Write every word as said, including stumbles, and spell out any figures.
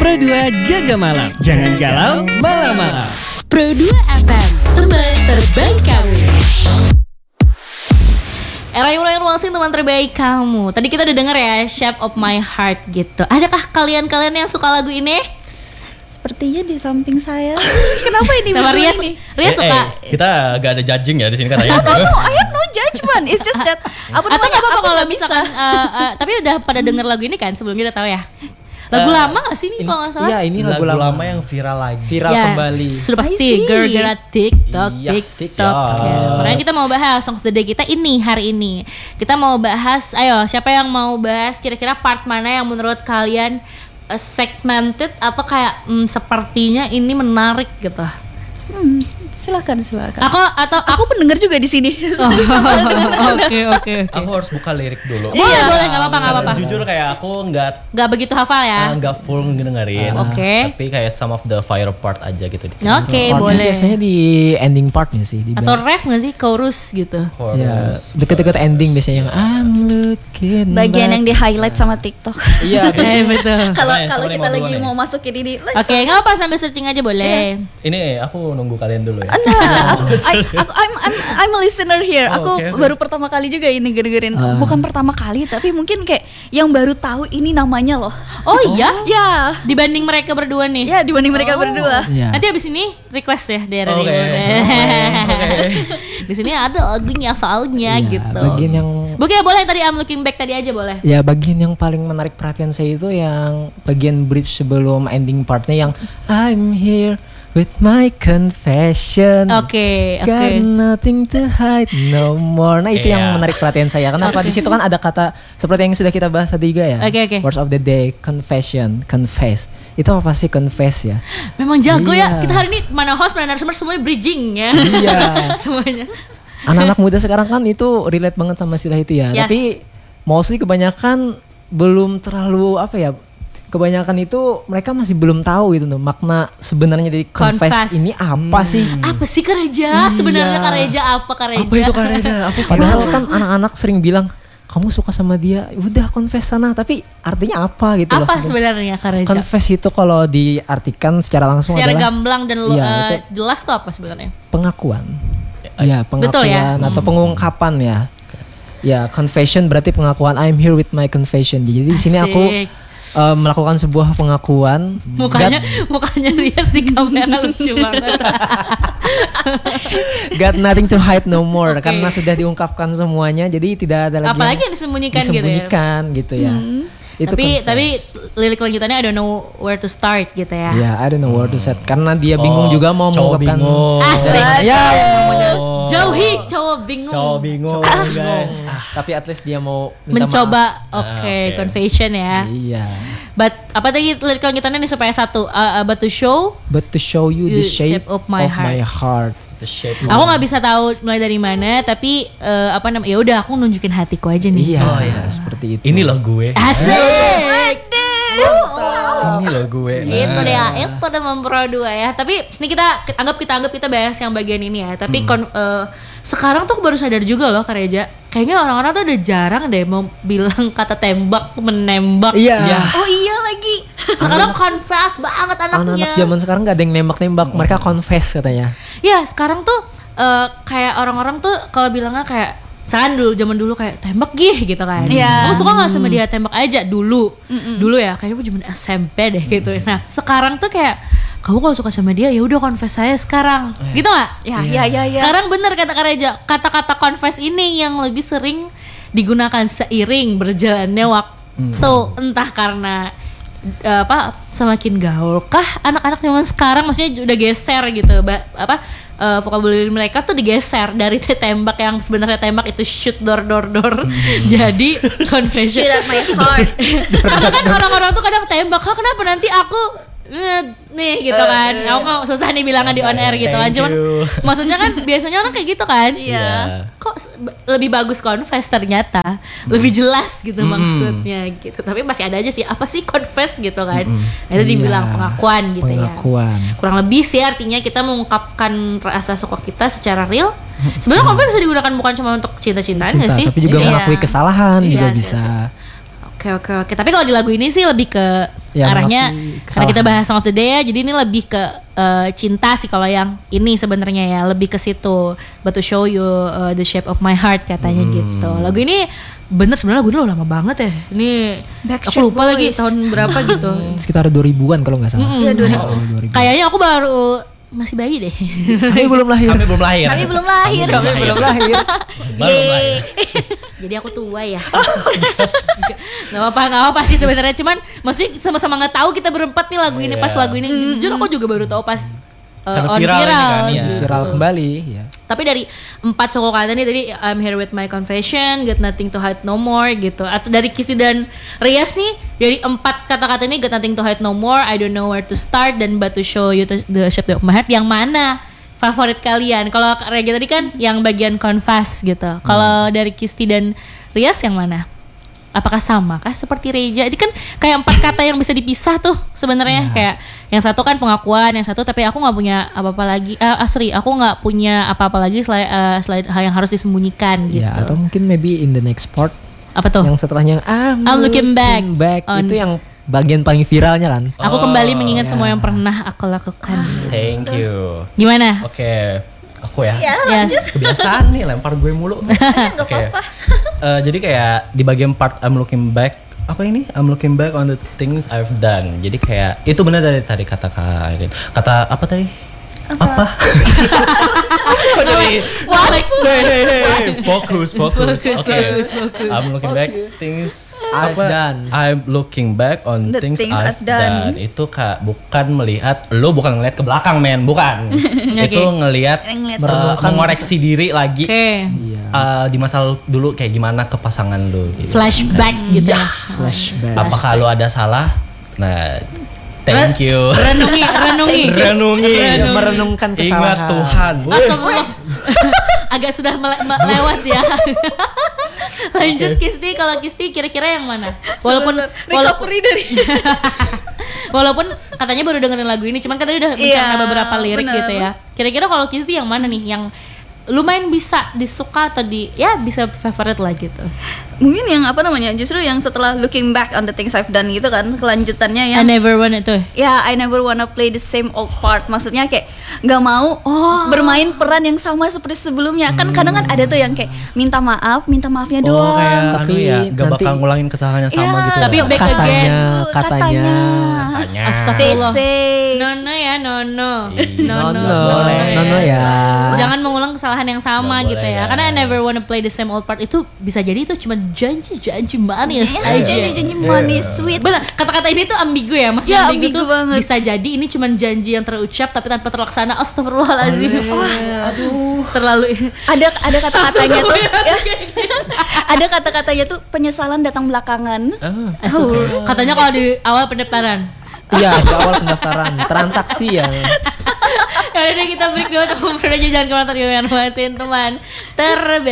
Pro dua jaga malam, jangan galau malam-malam. Pro dua F M, teman terbaik kamu. Era yang Walsing, teman terbaik kamu. Tadi kita udah denger ya, Shape of My Heart gitu. Adakah kalian-kalian yang suka lagu ini? Sepertinya di samping saya. Kenapa ini? Sama Ria, Ria Eh, suka. eh, kita gak ada judging ya di sini katanya. No, I have no judgment. It's just that apa Atau namanya? nggak apa-apa aku kalau nggak misalkan bisa. uh, uh, tapi udah pada denger lagu ini kan, sebelumnya udah tahu ya. Lagu Uh, lama gak sih ini kalau nggak salah? Iya, ini lagu, lagu lama. lama yang viral lagi. Viral Ya, kembali. sudah pasti I see. gara-gara TikTok, Iya, TikTok. TikTok. Ya, makanya kita mau bahas Song of the Day kita ini hari ini. Kita mau bahas, ayo siapa yang mau bahas kira-kira part mana yang menurut kalian uh, segmented atau kayak mm, sepertinya ini menarik gitu. Hmm, silakan silakan. Aku atau Aku pendengar juga di sini. Oke oke oke. Aku harus buka lirik dulu. Boleh Iya. boleh nggak apa-apa nggak apa-apa. Jujur kayak aku nggak Nggak begitu hafal ya. nggak full ngedengerin. Ah, oke. Tapi kayak some of the fire part aja gitu. Oke Partnya boleh. biasanya di ending partnya sih. Di Atau ref nggak sih chorus gitu. ya, Chorus. deket-deket ending biasanya yang I'm looking Bagian yang back. di highlight sama TikTok. Iya, Eh betul. Kalau Sama ya, kalau sama kita lima lagi puluhan ya. mau masukin ini. let's- Oke nggak apa sambil searching aja boleh. Ini aku nunggu kalian dulu ya. Nah, aku, I- aku I'm, I'm I'm a listener here. Oh, Aku oke, oke. baru pertama kali juga ini dengerin. Ah. Bukan pertama kali, tapi mungkin kayak yang baru tahu ini namanya loh. Oh iya. Ya, Dibanding mereka berdua nih. ya dibanding mereka berdua. Iya. Nanti abis ini request ya dari Oke. Oke. Di sini ada lagunya soalnya Iya, gitu. bagian yang Oke boleh tadi I'm looking back tadi aja boleh. Ya, bagian yang paling menarik perhatian saya itu yang bagian bridge sebelum ending partnya yang I'm here with my confession. Oke oke. Got nothing to hide no more. Nah, itu Iya. yang menarik perhatian saya. Kenapa? Di situ kan ada kata seperti yang sudah kita bahas tadi juga ya. Oke, oke. Words of the day, confession, confess. Itu apa sih confess ya? Memang jago ya. Iya. Kita hari ini mana host mana narasumber semuanya bridging ya. Iya. Semuanya. Anak-anak muda sekarang kan itu relate banget sama istilah itu ya. Yes. Tapi mostly kebanyakan belum terlalu apa ya? Kebanyakan itu mereka masih belum tahu gitu loh makna sebenarnya dari confess, Confess. ini apa sih? Apa sih Kareja? Sebenarnya Kareja apa Kareja? Apa itu Kareja? Aku Padahal kan anak-anak sering bilang kamu suka sama dia, udah confess sana. Tapi artinya apa gitu loh? Apa sebenarnya? sebenarnya Kareja? Confess itu kalau diartikan secara langsung Secara adalah gamblang dan lo- Iya, eh, itu jelas tuh apa sebenarnya? pengakuan. Ya, pengakuan Betul ya? atau pengungkapan ya. Ya, confession berarti pengakuan. I'm here with my confession. Jadi di sini aku Asik. eh, melakukan sebuah pengakuan. Mukanya mukanya Rias di kamera lucu banget. Got nothing to hide no more. Oke. Karena sudah diungkapkan semuanya, jadi tidak ada lagi Apalagi yang yang disembunyikan, gitu ya. disembunyikan gitu ya. Itu tapi confess. tapi lirik lanjutannya I don't know where to start gitu ya. Ya, I don't know where to set. Karena dia bingung Oh, juga mau cowok mengungkapkan. bingung. Asik. Ya, yang namanya Oh. Jauhi cowok bingung. Cowok bingung guys. Ah, tapi at least dia mau minta Mencoba maaf. oke Ah, oke. confession ya. Iya. But apa tadi lirik lanjutannya nih supaya satu uh, uh, but to show But to show you the shape, of my heart. The shape. aku nggak bisa tahu mulai dari mana tapi uh, apa namanya ya udah aku nunjukin hatiku aja nih. Iya, Oh, iya. seperti itu. Ini loh gue. Asik. Ini loh gue. Itu deh ya, itu udah mempro dua ya. Tapi ini kita anggap kita anggap kita bahas yang bagian ini ya. Tapi kon, eh, sekarang tuh aku baru sadar juga loh Kareja. Kayaknya orang-orang tuh udah jarang deh mau bilang kata tembak menembak. Iya. Iya. Oh iya lagi. Sekarang confess banget anaknya. Anak-anak zaman sekarang gak ada yang nembak-nembak, mereka confess katanya. Ya sekarang tuh eh, kayak orang-orang tuh kalau bilangnya kayak misalkan dulu zaman dulu kayak tembak gih gitu kan. Iya. Kamu suka nggak sama dia tembak aja dulu. Dulu ya kayaknya aku zaman S M P deh gitu. Nah sekarang tuh kayak kamu kalau suka sama dia ya udah confess saya sekarang. Gitu nggak? Ya ya ya ya. Sekarang bener kata Kareja, kata-kata confess ini yang lebih sering digunakan seiring berjalannya waktu. Entah karena eh, apa semakin gaul kah anak-anak zaman sekarang, maksudnya udah geser gitu, ba- apa eh, vocabulary mereka tuh digeser dari tembak yang sebenarnya tembak itu shoot door door door jadi confession. Shoot at my heart. Karena kan orang-orang tuh kadang tembak, "Hah, kenapa nanti aku eh, nih gitu kan." Aku kok susah nih bilangnya di on air gitu kan. Thank Cuman you. maksudnya kan biasanya orang kayak gitu kan. Iya. Kok s- b- lebih bagus confess ternyata. Lebih jelas gitu maksudnya gitu. Tapi masih ada aja sih apa sih confess gitu kan. Nah, itu dibilang Iya, pengakuan gitu ya. pengakuan. Kurang lebih sih artinya kita mengungkapkan rasa suka kita secara real. Sebenarnya confess bisa digunakan bukan cuma untuk cinta-cintaan Cinta, nggak sih? tapi juga Iya. mengakui kesalahan juga Iya, bisa. Oke oke oke. Tapi kalau di lagu ini sih lebih ke Ya, arahnya mengakui karena kita kesalahan. bahas Song of the Day ya. Jadi ini lebih ke eh, cinta sih kalau yang ini sebenarnya ya, lebih ke situ. But to show you eh, the shape of my heart katanya gitu. Lagu ini bener sebenarnya lagu ini udah lama banget ya. Ini Backstreet aku lupa lagi Boys. tahun berapa gitu. Sekitar dua ribuan kalau nggak salah. Iya, dua ribu. Oh, dua ribu. Kayaknya aku baru masih bayi deh. Kami belum lahir. Kami belum lahir. Kami belum lahir. Kami belum lahir. Belum lahir. Jadi aku tua ya. Gak apa-apa, gak apa-apa sih sebenarnya. Cuman maksudnya sama-sama gak tahu kita berempat nih lagu ini. Iya. Pas lagu ini jujur aku juga baru tahu pas uh, Karena on viral viral, ini kan, iya. gitu. Viral kembali. Ya. Tapi dari empat solo kata ini tadi I'm here with my confession, got nothing to hide no more gitu. Atau dari Kisti dan Rias nih, dari empat kata-kata ini got nothing to hide no more, I don't know where to start, dan but to show you the- the shape of my heart. Yang mana favorit kalian? Kalau Rega tadi kan yang bagian confess gitu. Kalau dari Kisti dan Rias yang mana? Apakah sama kah seperti Reja? Ini kan kayak empat kata yang bisa dipisah tuh sebenarnya. Kayak yang satu kan pengakuan, yang satu tapi aku nggak punya apa-apa lagi. Ah, ah, sorry, aku nggak punya apa-apa lagi selain eh, selain hal yang harus disembunyikan gitu. Ya, atau mungkin maybe in the next part Apa tuh? yang setelahnya I'm, I'm looking back on- itu yang bagian paling viralnya kan. Aku kembali mengingat semua yang pernah aku lakukan. Thank you. Gimana? Oke, aku ya. Yes. Kebiasaan nih lempar gue mulu. Oke. Eh, jadi kayak di bagian part I'm looking back, apa ini? I'm looking back on the things I've done. Jadi kayak itu benar dari tadi kata kata kata apa tadi? Apa? Kok jadi? Wah, like, Hey, hey, hey, fokus, fokus. Fokus, Oke. fokus, fokus. I'm looking back things I've apa? done. I'm looking back on The things, things I've, I've done. done. Itu kak bukan melihat, lo bukan ngelihat ke belakang men, bukan. Itu ngelihat Ngeliat. uh, Merenungkan mengoreksi diri lagi. Oke. Iya. Uh, di masa lalu dulu kayak gimana ke pasangan lu gitu. Flashback gitu ya. Flashback. Apakah lu ada salah? Nah, thank you. Renungi, renungi. Renungi. Ya, merenungkan Ingat kesalahan. Tuhan. Wih. Astagfirullah. Agak sudah mele- me- lewat ya. Lanjut Kisti, kalau Kisti kira-kira yang mana? Walaupun walaupun recovery dari walaupun katanya baru dengerin lagu ini, cuman kan tadi udah mencerna Iya, beberapa lirik bener. gitu ya. Kira-kira kalau Kisti yang mana nih yang lumayan bisa disuka atau di ya bisa favorite lah gitu. mungkin yang apa namanya justru yang setelah looking back on the things I've done gitu kan kelanjutannya I yang never want itu. ya I never wanna play the same old part, maksudnya kayak nggak mau bermain peran yang sama seperti sebelumnya. Kan kadang kan ada tuh yang kayak minta maaf minta maafnya Oh, doang. kayak anu Tapi ya, gak nanti- bakal ngulangin kesalahan yang sama Iya, gitu. tapi ya. back katanya, again. katanya. Katanya. Astagfirullah. They say. Nono ya, nono. Ih, Nono. Nono, boleh. nono ya. Jangan mengulang kesalahan yang sama Nggak gitu boleh, ya. Karena I guys. never wanna play the same old part itu bisa jadi itu cuma janji-janji manis Iya, aja. jadi janji manis sweet. Benar, kata-kata ini tuh ambigu ya. Maksudnya Ya, ambigu, ambigu tuh banget. bisa jadi ini cuma janji yang terucap tapi tanpa terlaksana. Astagfirullahaladzim. Wah, Aduh. terlalu Ada ada kata-katanya tuh. ya. ya. Ada kata-katanya tuh penyesalan datang belakangan. Ah. Asu- katanya kalau di awal pendaftaran. Iya, di awal pendaftaran, transaksi ya. Ya udah deh, kita break dulu untuk ngobrol aja, jangan kemana-mana, teman terbaik.